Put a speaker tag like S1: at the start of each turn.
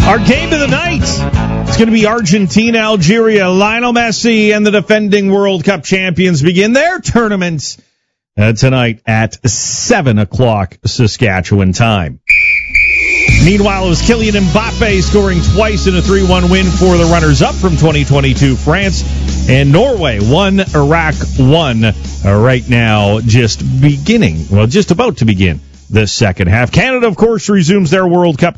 S1: Our game of the night, it's going to be Argentina, Algeria. Lionel Messi and the defending World Cup champions begin their tournaments tonight at 7 o'clock Saskatchewan time. Meanwhile, it was Kylian Mbappe scoring twice in a 3-1 win for the runners-up from 2022 France. And Norway won, Iraq won right now, just about to begin the second half. Canada, of course, resumes their World Cup